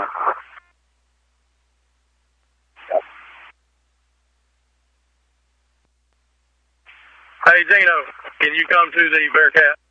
Hey, Gino, can you come to the Bearcat?